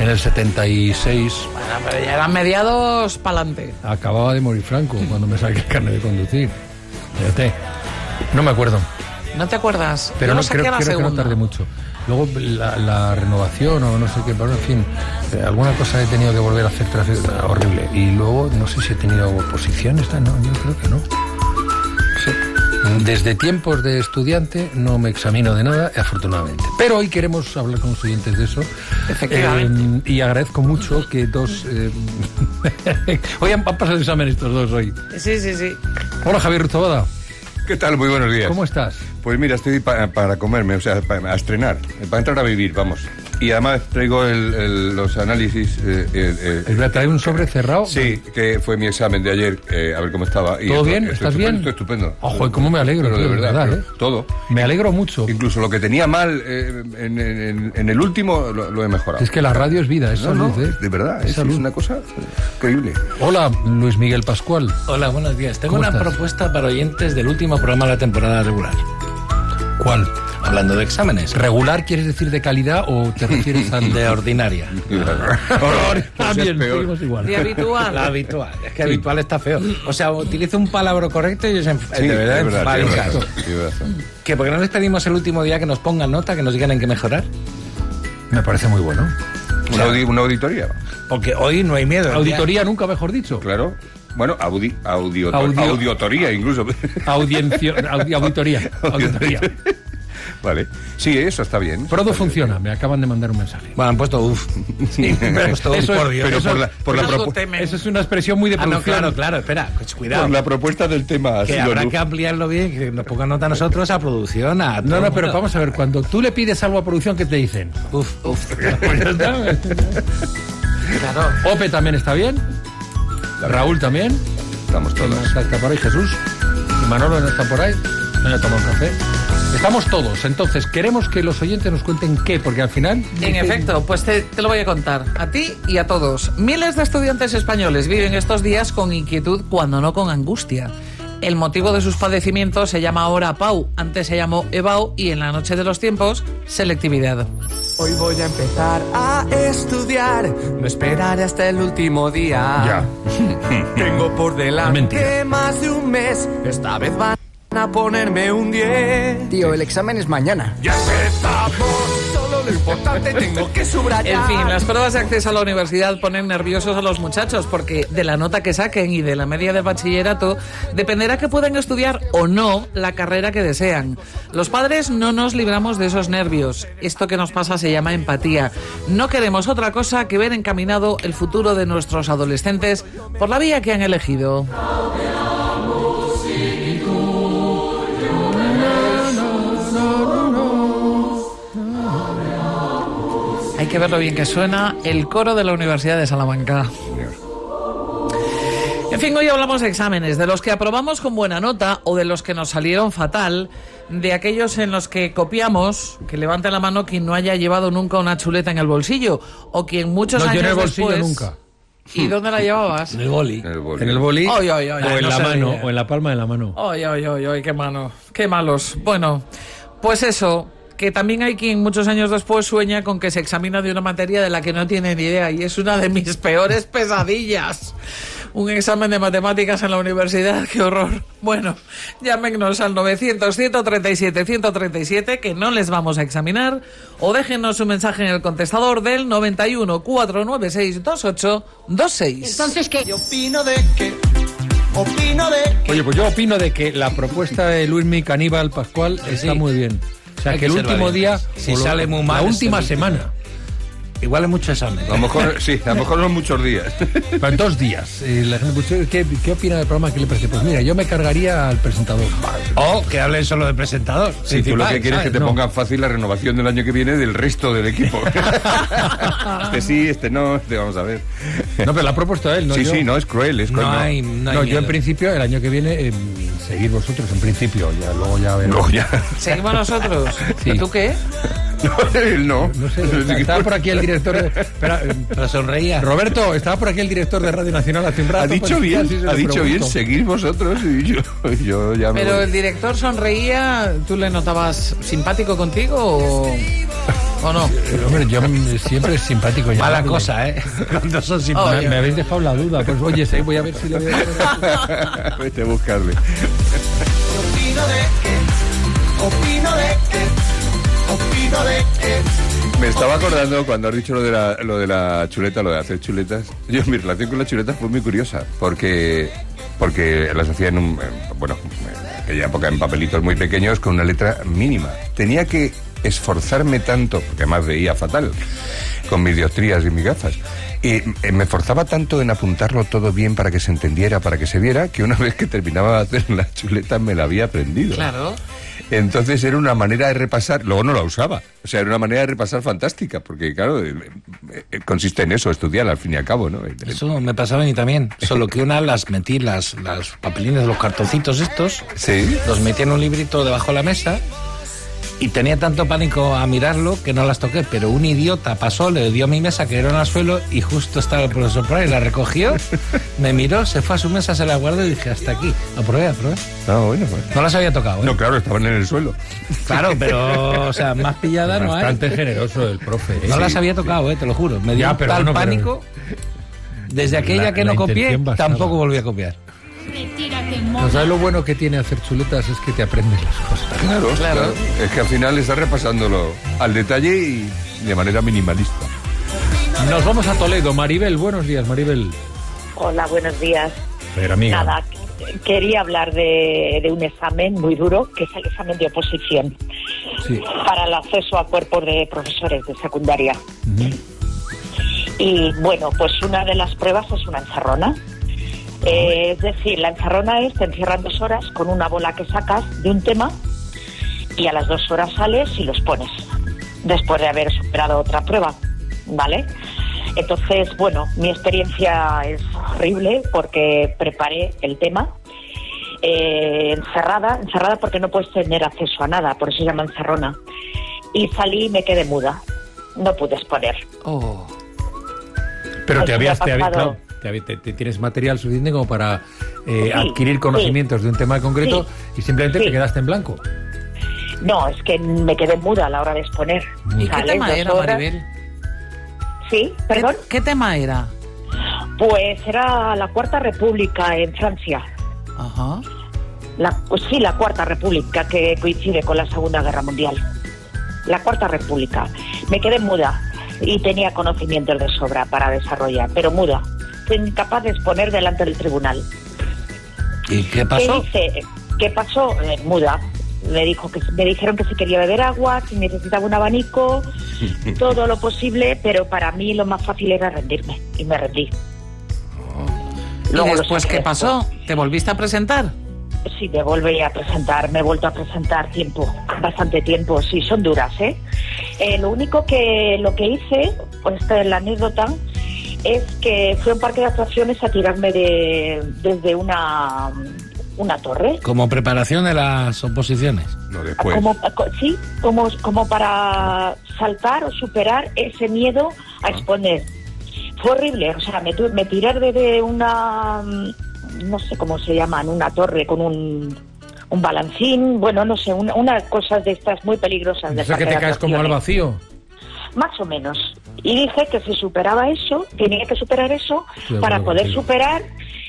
en el 76. Bueno, pero ya eran mediados pa'lante. Acababa de morir Franco cuando me saqué el carnet de conducir. Fíjate. No me acuerdo. ¿No te acuerdas? Pero no creo que no tardé mucho. Luego la renovación o no sé qué, pero en fin, alguna cosa he tenido que volver a hacer horrible. Y luego no sé si he tenido oposiciones, no, yo creo que no. Sí. Desde tiempos de estudiante no me examino de nada, afortunadamente. Pero hoy queremos hablar con los oyentes de eso. Efectivamente. Y agradezco mucho que dos... hoy han pasado el examen estos dos hoy. Sí. Hola, Javier Rutabada. ¿Qué tal? Muy buenos días. ¿Cómo estás? Pues mira, estoy para comerme, o sea, a estrenar, para entrar a vivir, vamos. Y además traigo los análisis... ¿Trae un sobre cerrado? Sí, que fue mi examen de ayer, a ver cómo estaba. ¿Todo bien? ¿Estás bien? Estoy estupendo. Ojo, ¿cómo me alegro? Pero de verdad, todo. Me alegro mucho. Incluso lo que tenía mal en el último lo he mejorado. Es que la radio es vida, es salud, ¿eh? De verdad, es una cosa increíble. Hola, Luis Miguel Pascual. Hola, buenos días. Tengo una propuesta para oyentes del último programa de la temporada regular. ¿Cuál? Hablando de exámenes. ¿Regular quieres decir de calidad o te refieres al de ordinaria? Bien, seguimos igual. ¿De habitual? La habitual. Es que habitual está feo. O sea, utiliza un palabra correcto y de verdad. ¿Que por qué no les pedimos el último día que nos pongan nota, que nos digan en qué mejorar? Me parece muy bueno. Una auditoría. Porque hoy no hay miedo. Auditoría nunca, mejor dicho. Claro. Bueno, auditoría incluso. Auditoría. Vale. Sí, eso está bien. Todo funciona. Me acaban de mandar un mensaje. Bueno, han puesto uf. Sí, han puesto uf, por Dios. Pero por la eso es una expresión muy de producción. No, claro, espera, cuidado. Por la propuesta del tema. Que habrá que ampliarlo bien, que nos pongan nota a nosotros, a producción, a todo. No, pero vamos a ver, cuando tú le pides algo a producción, ¿qué te dicen? Uf. Claro. Ope también está bien. Raúl también. Estamos todos. Está por ahí Jesús. Y Manolo no está por ahí. No ha tomado un café. Estamos todos. Entonces, queremos que los oyentes nos cuenten qué, porque al final... En efecto, pues te lo voy a contar. A ti y a todos. Miles de estudiantes españoles viven estos días con inquietud, cuando no con angustia. El motivo de sus padecimientos se llama ahora PAU, antes se llamó EBAU y en la noche de los tiempos, selectividad. Hoy voy a empezar a estudiar, no esperaré hasta el último día. Ya. Tengo por delante más de un mes, esta vez van a ponerme un 10. Tío, el examen es mañana. Ya empezamos, solo lo importante tengo que subrayar. En fin, las pruebas de acceso a la universidad ponen nerviosos a los muchachos porque de la nota que saquen y de la media de bachillerato dependerá que puedan estudiar o no la carrera que desean. Los padres no nos libramos de esos nervios. Esto que nos pasa se llama empatía. No queremos otra cosa que ver encaminado el futuro de nuestros adolescentes por la vía que han elegido. Hay que ver lo bien que suena el coro de la Universidad de Salamanca. En fin, hoy hablamos de exámenes, de los que aprobamos con buena nota o de los que nos salieron fatal, de aquellos en los que copiamos, que levante la mano quien no haya llevado nunca una chuleta en el bolsillo, o quien muchos años después... No, yo en el bolsillo después, nunca. ¿Y dónde la llevabas? En el boli. En el boli Oy, o en la mano, o en la palma de la mano. Oy, qué mano, qué malos. Bueno, pues eso... que también hay quien muchos años después sueña con que se examina de una materia de la que no tiene ni idea, y es una de mis peores pesadillas. Un examen de matemáticas en la universidad, qué horror. Bueno, llámenos al 900-137-137, que no les vamos a examinar, o déjenos un mensaje en el contestador del 91 496 2826. Entonces, ¿qué? Yo opino de que... Oye, pues yo opino de que la propuesta de Luismi Caníbal Pascual está muy bien. O sea, que el último día, si sale muy mal, la última semana. Igual es mucho examen. A lo mejor, sí, a lo mejor no muchos días. Pero en 2 días. ¿Qué opina del programa? ¿Qué le parece? Pues mira, yo me cargaría al presentador. O que hablen solo del presentador. Sí, tú lo que quieres es que te pongan fácil la renovación del año que viene del resto del equipo. Este sí, este no, este vamos a ver. No, pero la ha propuesto él, ¿no? Sí, yo. sí, no, es cruel, es cruel. No, yo en principio, el año que viene, seguir vosotros, en principio, ya luego ya veremos. Luego ya. ¿Seguimos nosotros? Sí. ¿Tú qué? No, él no. No sé, estaba por aquí el director de... Espera, pero sonreía. Roberto, estaba por aquí el director de Radio Nacional hace un rato. Ha dicho pues, bien, sí, ha dicho bien, seguir vosotros y yo ya me Pero voy. el director sonreía, ¿tú le notabas simpático contigo o...? ¿O no? Hombre, yo siempre es simpático. Mala cosa, ¿eh? Cuando son simpáticos. Me habéis dejado la duda. Pues oye, voy a ver si le voy a hacer. Vete a buscarle. Opino de que Me estaba acordando cuando has dicho lo de la chuleta, lo de hacer chuletas. Yo, mi relación con las chuletas fue muy curiosa, porque las hacía en aquella época en papelitos muy pequeños con una letra mínima. Tenía que esforzarme tanto, porque además veía fatal, con mis dioptrías y mis gafas, y me esforzaba tanto en apuntarlo todo bien para que se entendiera, para que se viera, que una vez que terminaba de hacer la chuleta me la había aprendido. Claro. Entonces era una manera de repasar, luego no la usaba, o sea, era una manera de repasar fantástica, porque claro, consiste en eso, estudiar al fin y al cabo, ¿no? Eso me pasaba a mí también, solo que una las metí, las papelines, los cartoncitos estos, ¿sí? Los metí en un librito debajo de la mesa y tenía tanto pánico a mirarlo que no las toqué, pero un idiota pasó, le dio a mi mesa, que era al suelo, y justo estaba el profesor por ahí, la recogió, me miró, se fue a su mesa, se la guardó y dije, hasta aquí, aprobé. Ah, bueno, pues. No las había tocado, ¿eh? No, claro, estaban en el suelo. Claro, pero, o sea, más pillada no hay. Bastante generoso el profe. No las había tocado, te lo juro. Me dio tal pánico. Desde aquella que no copié, tampoco volví a copiar. No sabes lo bueno que tiene hacer chuletas, es que te aprendes las cosas. Claro. Es que al final estás repasándolo al detalle y de manera minimalista. Nos vamos a Toledo. Maribel, buenos días, Maribel. Hola, buenos días. Pero amiga. Nada, quería hablar de un examen muy duro, que es el examen de oposición, sí, para el acceso a cuerpos de profesores de secundaria. Y bueno, pues una de las pruebas es una encerrona. Es decir, la encerrona es, te encierran 2 horas con una bola que sacas de un tema y a las 2 horas sales y los pones, después de haber superado otra prueba, ¿vale? Entonces, bueno, mi experiencia es horrible porque preparé el tema encerrada porque no puedes tener acceso a nada, por eso se llama encerrona. Y salí y me quedé muda, no pude exponer. Oh. Pero te tienes material suficiente como para adquirir conocimientos de un tema concreto y simplemente te quedaste en blanco. No, es que me quedé muda a la hora de exponer. ¿Y qué tema era, Maribel? Sí, perdón. ¿Qué tema era? Pues era la Cuarta República en Francia. Ajá. La Cuarta República, que coincide con la Segunda Guerra Mundial. La Cuarta República. Me quedé muda y tenía conocimientos de sobra para desarrollar, pero muda. Fui incapaz de exponer delante del tribunal. ¿Y qué pasó? ¿Qué pasó? Muda. Me dijeron que si quería beber agua, si necesitaba un abanico, todo lo posible, pero para mí lo más fácil era rendirme, y me rendí. ¿Y después qué pasó? ¿Te volviste a presentar? Sí, me volví a presentar, me he vuelto a presentar bastante tiempo, sí, son duras, ¿eh? Lo que hice, pues la anécdota, es que fui a un parque de atracciones a tirarme desde una torre. ¿Como preparación de las oposiciones? No, después. Como para saltar o superar ese miedo a exponer. Fue horrible, o sea, me tiré desde una, no sé cómo se llaman, una torre con un balancín, bueno, no sé, una cosa de estas muy peligrosas. ¿O sea que te caes como al vacío? Más o menos. Y dije que si superaba eso, tenía que superar eso para poder superar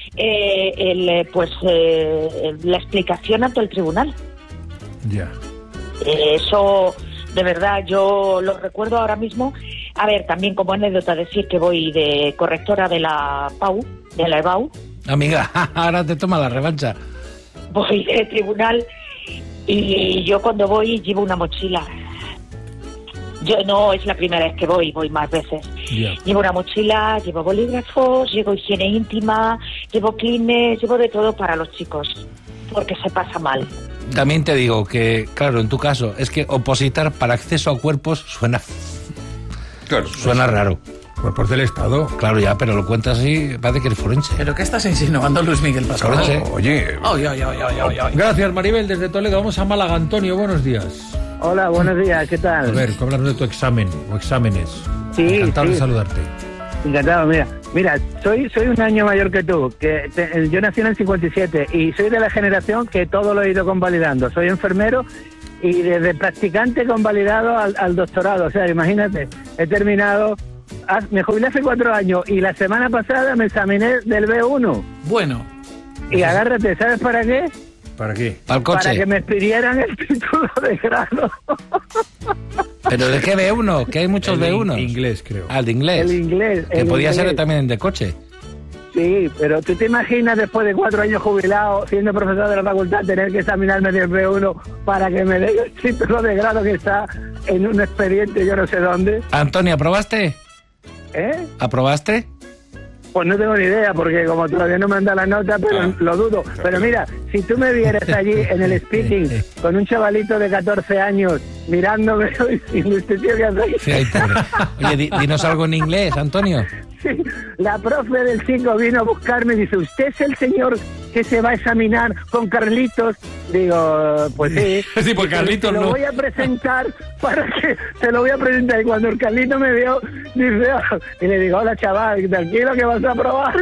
la explicación ante el tribunal. Ya. Eso, de verdad, yo lo recuerdo ahora mismo. A ver, también como anécdota decir que voy de correctora de la PAU, de la EBAU. Amiga, ahora te toma la revancha. Voy de tribunal y yo cuando voy llevo una mochila. Yo no es la primera vez que voy más veces. Yeah. Llevo una mochila, llevo bolígrafos, llevo higiene íntima, llevo Kleenex, llevo de todo para los chicos, porque se pasa mal. También te digo que, claro, en tu caso, es que opositar para acceso a cuerpos suena raro. Cuerpos del Estado. Claro, ya, pero lo cuentas así, parece que eres forense. ¿Pero qué estás insinuando, Luis Miguel Pascual? Forense. Oye. Gracias, Maribel, desde Toledo. Vamos a Málaga. Antonio, buenos días. Hola, buenos días, ¿qué tal? A ver, háblanos de tu examen o exámenes. Sí, encantado de saludarte. Encantado, mira, soy un año mayor que tú, yo nací en el 57 y soy de la generación que todo lo he ido convalidando. Soy enfermero y desde practicante convalidado al doctorado. O sea, imagínate, he terminado, me jubilé hace 4 años y la semana pasada me examiné del B1. Bueno. Y agárrate, ¿sabes para qué? ¿Para qué? Para el coche. Para que me expidieran el título de grado. ¿Pero de qué B1? Que hay muchos B1. Inglés, creo. Ah, el de inglés. El inglés. Que podía ser también de coche. Sí, pero ¿tú te imaginas después de 4 años jubilado, siendo profesor de la facultad, tener que examinarme del B1 para que me dé el título de grado que está en un expediente yo no sé dónde? Antonio, ¿aprobaste? ¿Eh? ¿Aprobaste? Pues no tengo ni idea, porque como todavía no me han dado la nota, pero lo dudo. Pero mira, si tú me vieras allí en el speaking con un chavalito de 14 años mirándome y este tío que hace... Sí, ay, pobre. Oye, dinos algo en inglés, Antonio. Sí, la profe del 5 vino a buscarme y dice, ¿usted es el señor que se va a examinar con Carlitos? Digo, pues sí. Sí, pues Carlitos te lo no. voy a presentar te lo voy a presentar. Y cuando el Carlito me vio, dice, y le digo, hola chaval, tranquilo que vas a probar.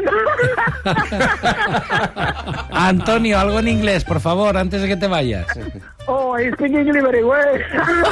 Antonio, algo en inglés, por favor, antes de que te vayas. Oh, I speak English very well.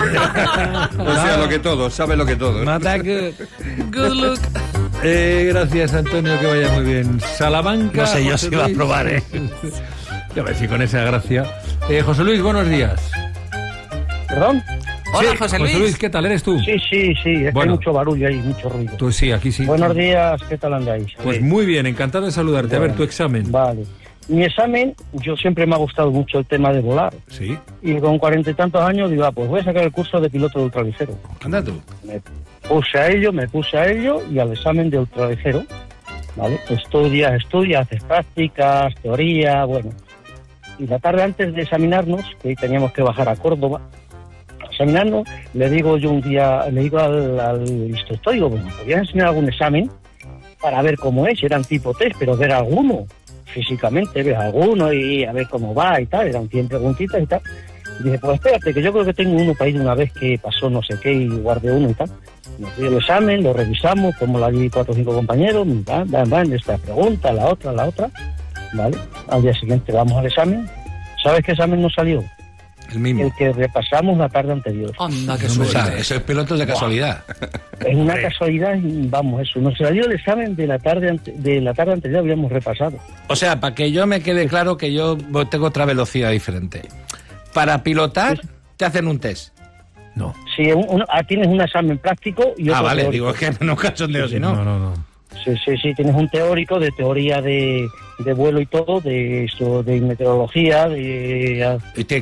O sea, lo que todo, sabe lo que todo. Not that good. Good look. Gracias, Antonio, que vaya muy bien. Salamanca. No sé yo José si va a Luis. probar, ¿eh? Ya ves, si con esa gracia. José Luis, buenos días. ¿Perdón? Hola, Sí, José Luis. ¿qué tal? ¿Eres tú? Sí, es que Bueno. hay mucho barullo ahí, mucho ruido. Tú sí, aquí sí. Buenos días, ¿qué tal andáis? Pues muy bien, encantado de saludarte. A ver, tu examen. Vale. Mi examen, yo siempre me ha gustado mucho el tema de volar. Sí. Y con 40 y tantos años digo, pues voy a sacar el curso de piloto de ultraligero. Anda tú. Me puse a ello y al examen de ultraligero, ¿vale? Estudias, haces prácticas, teoría, bueno. Y la tarde antes de examinarnos, que teníamos que bajar a Córdoba, a examinarnos, le digo yo un día, le digo al instructor, digo, bueno, ¿podrías enseñar algún examen para ver cómo es? Eran tipo test, pero ver alguno, físicamente, ver alguno y a ver cómo va y tal, eran 100 preguntitas y tal. Y dije, pues espérate, que yo creo que tengo uno para ir una vez que pasó no sé qué y guardé uno y tal. Nos dio el examen, lo revisamos, como la di 4 o 5 compañeros, van, esta pregunta, la otra, ¿vale? Al día siguiente vamos al examen. ¿Sabes qué examen nos salió? El mismo. El que repasamos la tarde anterior. Anda, qué O sea, suerte. eso es pilotos de casualidad. Es una casualidad y vamos, eso. Nos salió el examen de la tarde anterior, habíamos repasado. O sea, para que yo me quede claro que yo tengo otra velocidad diferente. Para pilotar, te hacen un test. No. Si tienes un examen práctico y otro Vale, teórico. digo, es que no cachondeo, si no. No. Sí, tienes un teórico de teoría de vuelo y todo, de eso, de meteorología, de... ¿Y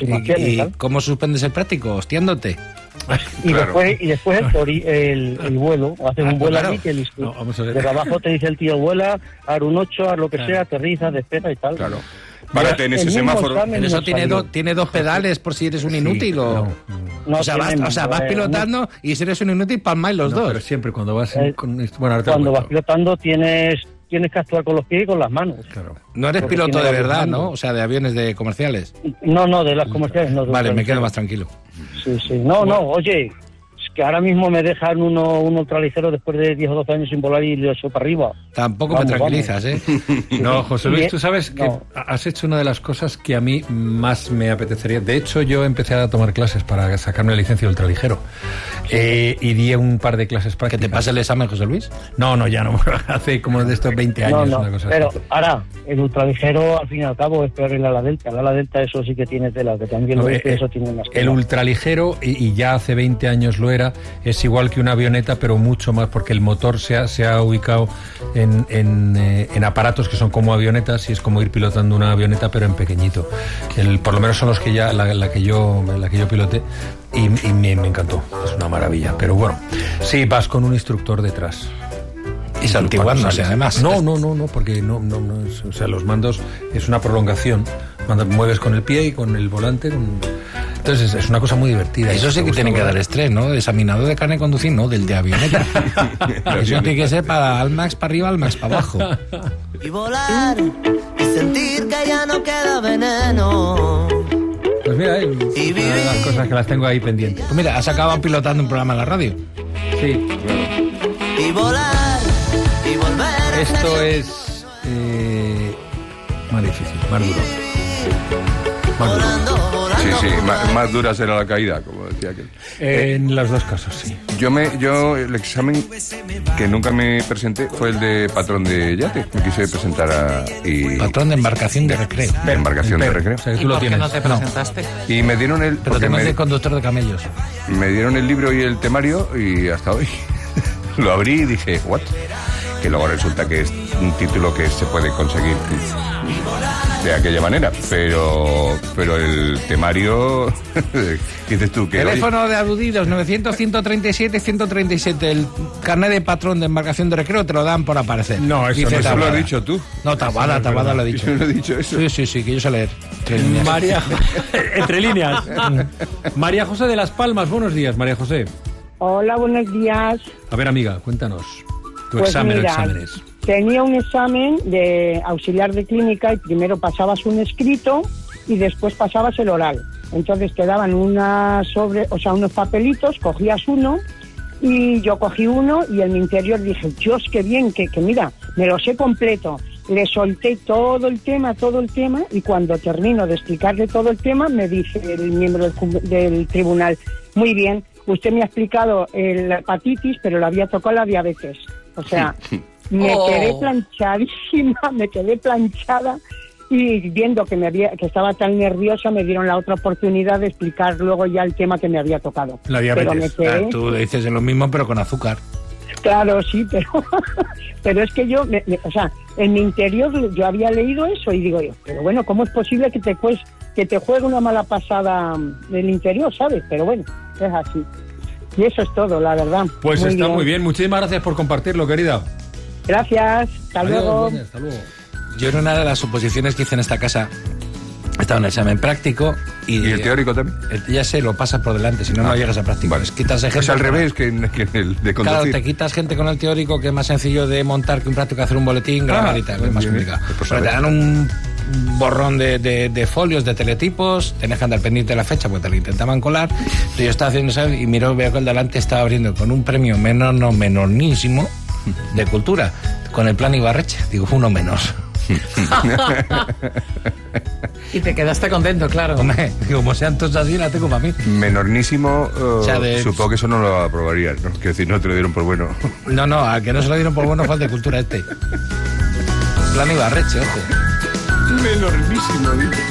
cómo suspendes el práctico? Hostiándote. Y Claro. después el vuelo, haces un vuelo claro. allí que No, vamos a ver. desde abajo te dice el tío, vuela, haz un 8, haz lo que sea, aterriza, despega y tal. Claro. Párate en ese El mismo semáforo. examen Pero eso nos tiene, salió. tiene 2 pedales por si eres un inútil o... No o sea, tiene- vas pilotando y si eres un inútil, palmáis los No, dos. pero siempre cuando vas... Eh, Bueno, ahora te lo Cuando vas cuento. pilotando tienes que actuar con los pies y con las manos. Claro. No eres porque piloto tiene de varios verdad, mandos. ¿no? O sea, de aviones de comerciales. No, de las comerciales no. de Vale, me otras. quedo más tranquilo. Sí. No, oye, es que ahora mismo me dejan un ultraligero después de 10 o 12 años sin volar y lo echo para arriba. Tampoco Vamos, me tranquilizas, ¿eh? No, José Luis, Bien. tú sabes que No. has hecho una de las cosas que a mí más me apetecería. De hecho, yo empecé a tomar clases para sacarme la licencia de ultraligero. Y di un par de clases ¿Que prácticas. te pase el examen, José Luis? No, ya no. Hace como de estos 20 años, una cosa pero así. ahora, el ultraligero al fin y al cabo es peor el ala delta. El ala delta eso sí que tiene tela, que también No, lo dice, eso tiene más el tela. ultraligero, y ya hace 20 años lo era, es igual que una avioneta, pero mucho más, porque el motor se ha ubicado en aparatos que son como avionetas, y es como ir pilotando una avioneta, pero en pequeñito. Por lo menos son los que ya la que yo piloté, y me encantó. Es una maravilla. Pero bueno, sí, vas con un instructor detrás. Y santiguándose, además. No, porque no es- o sea, los mandos es una prolongación. Mueves con el pie y con el volante. Entonces es una cosa muy divertida. Eso sí que tiene que dar estrés, ¿no? Examinador de carne de conducir, no, del de avioneta. Eso tiene que ser para al max para arriba, al max para abajo. Y volar y sentir que ya no queda veneno. Pues mira, es una de las cosas que las tengo ahí pendientes. Pues mira, has acabado pilotando un programa en la radio. Sí, Y volar y volver a esto ser es más difícil, más duro. Más duro. volando, volando. Sí, más dura será la caída, como decía aquel. En los dos casos, sí. Yo el examen que nunca me presenté fue el de patrón de yate. Me quise presentar patrón de embarcación de recreo. De embarcación de recreo. O sea, que ¿Y tú lo por qué tienes. no te presentaste? Y me dieron el... Pero te de conductor de camellos. Me dieron el libro y el temario y hasta hoy lo abrí y dije, ¿what? Que luego resulta que es un título que se puede conseguir de aquella manera, pero el temario, dices tú que... Teléfono de aludidos, 900-137-137, el carnet de patrón de embarcación de recreo te lo dan por aparecer. No, eso Eso lo has dicho tú. No, Tabada lo he dicho. Yo no he dicho eso. Sí, que yo sé leer. María, entre líneas. María José de Las Palmas, buenos días, María José. Hola, buenos días. A ver, amiga, cuéntanos tu Pues examen o mira, exámenes. Tenía un examen de auxiliar de clínica y primero pasabas un escrito y después pasabas el oral. Entonces te daban unos papelitos, cogías uno y yo cogí uno y en mi interior dije, Dios, qué bien, que mira, me lo sé completo. Le solté todo el tema y cuando termino de explicarle todo el tema me dice el miembro del tribunal, muy bien, usted me ha explicado la hepatitis, pero le había tocado la diabetes. O sea, me quedé planchada y viendo que estaba tan nerviosa me dieron la otra oportunidad de explicar luego ya el tema que me había tocado. La diabetes. Pero Tú le dices lo mismo pero con azúcar. Claro, sí, pero es que yo, en mi interior yo había leído eso y digo yo, pero bueno, ¿cómo es posible que te juegue una mala pasada del interior, ¿sabes? Pero bueno, es así. Y eso es todo, la verdad. Pues está muy bien. Muchísimas gracias por compartirlo, querida. Gracias. Hasta luego. Hasta luego. Yo en una de las suposiciones que hice en esta casa estaba en el examen práctico y el teórico también. Ya sé, lo pasas por delante, si no llegas a práctico. Vale. Quitas gente. Es al revés que el de conducir. Claro, te quitas gente con el teórico, que es más sencillo de montar que un práctico hacer un boletín, grabar y tal, es más complicado. Pero te dan un borrón de folios, de teletipos, tenés que andar pendiente de la fecha porque te lo intentaban colar. Entonces yo estaba haciendo eso y veo que el delante estaba abriendo con un premio menornísimo de cultura, con el plan Ibarreche. Digo, uno menos. Y te quedaste contento, claro. Hombre, como sean todos así, la tengo para mí. Menornísimo, supongo que eso no lo aprobarías, ¿no? Quiero decir, no te lo dieron por bueno. No, al que no se lo dieron por bueno fue el de cultura este. Plan Ibarreche, ojo. Menornísimo, dice.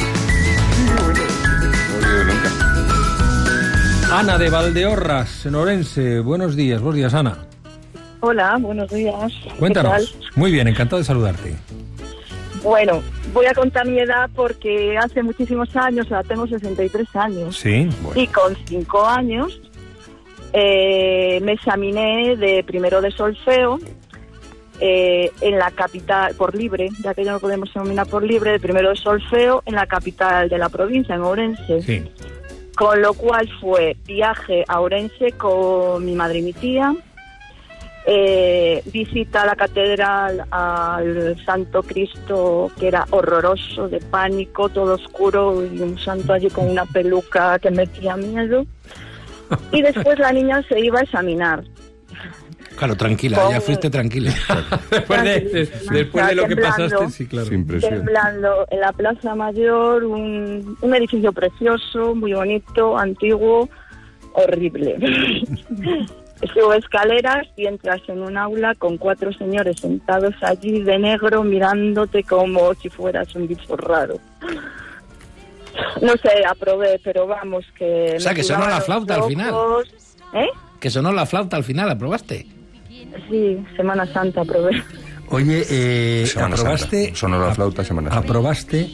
Ana de Valdeorras, en Orense. Buenos días, Ana. Hola, buenos días. Cuéntanos. ¿Qué tal? Muy bien, encantado de saludarte. Bueno, voy a contar mi edad porque hace muchísimos años, tengo 63 años. Sí. Bueno. Y con 5 años me examiné de primero de solfeo en la capital, por libre, ya que ya no podemos examinar por libre, de primero de solfeo en la capital de la provincia, en Ourense. Sí. Con lo cual fue viaje a Ourense con mi madre y mi tía. Visita a la catedral, al Santo Cristo, que era horroroso, de pánico, todo oscuro, y un santo allí con una peluca que metía miedo. Y después la niña se iba a examinar. Claro, tranquila, ya fuiste tranquila. Después de lo que pasaste, sí, claro. Sin presión. Temblando en la Plaza Mayor, un edificio precioso, muy bonito, antiguo, horrible. Subo escaleras y entras en un aula con 4 señores sentados allí de negro mirándote como si fueras un bicho raro. No sé, aprobé, pero vamos que... O sea, que sonó la flauta al final. ¿Eh? Que sonó la flauta al final, ¿aprobaste? Sí, Semana Santa aprobé. Oye, ¿aprobaste? Sonó la flauta Semana Santa. ¿Aprobaste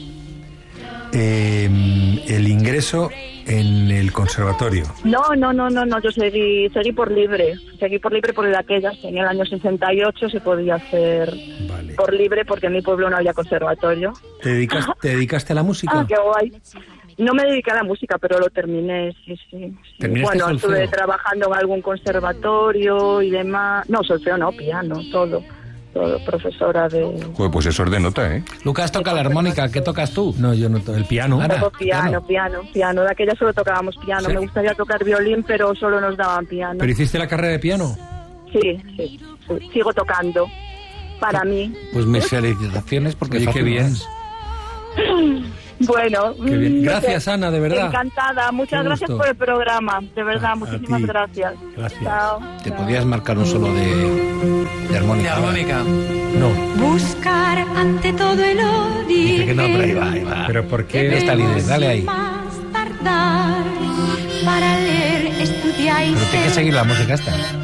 el ingreso en el conservatorio? No, yo seguí por libre. Seguí por libre porque en el año 68 se podía hacer por libre porque en mi pueblo no había conservatorio. ¿Te dedicaste a la música? Ah, qué guay. No me dediqué a la música, pero lo terminé, sí. Bueno, estuve trabajando en algún conservatorio y demás. No, solfeo no, piano, todo, profesora de... Pues eso es de nota, ¿eh? Lucas toca la armónica, ¿qué tocas tú? No, yo no toco el piano. Toco piano. De aquella solo tocábamos piano. Sí. Me gustaría tocar violín, pero solo nos daban piano. ¿Pero hiciste la carrera de piano? Sí. Sigo tocando. Para mí. Pues mis felicitaciones porque qué bien. Bueno, Qué bien. Gracias, Ana, de verdad. Encantada. Muchas Qué gracias gusto. por el programa. De verdad, muchísimas ti. gracias. Gracias. Chao. Te podías marcar un solo de armónica. De armónica. No. Buscar ante todo el origen. Dice que no, pero ahí va. ¿Pero por qué? Esta líder, dale ahí. Más tardar para leer, estudiar y Pero tienes que seguir la música esta.